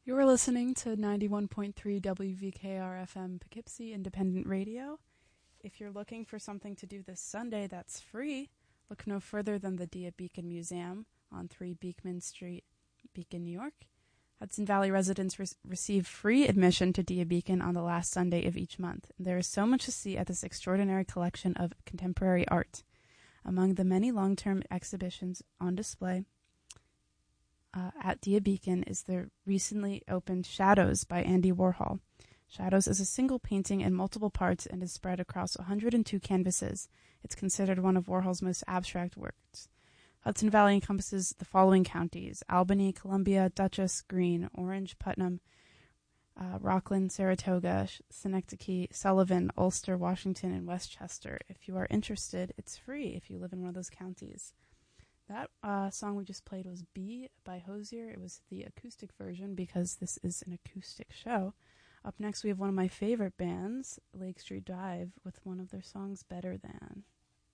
You're listening to 91.3 WVKR FM Poughkeepsie Independent Radio. If you're looking for something to do this Sunday that's free, look no further than the Dia Beacon Museum on 3 Beekman Street, Beacon, New York. Hudson Valley residents receive free admission to Dia Beacon on the last Sunday of each month. There is so much to see at this extraordinary collection of contemporary art. Among the many long-term exhibitions on display at Dia Beacon is the recently opened Shadows by Andy Warhol. Shadows is a single painting in multiple parts and is spread across 102 canvases. It's considered one of Warhol's most abstract works. Hudson Valley encompasses the following counties: Albany, Columbia, Dutchess, Greene, Orange, Putnam, Rockland, Saratoga, Schenectady, Sullivan, Ulster, Washington, and Westchester. If you are interested, it's free if you live in one of those counties. That song we just played was Bee by Hozier. It was the acoustic version because this is an acoustic show. Up next, we have one of my favorite bands, Lake Street Dive, with one of their songs, Better Than.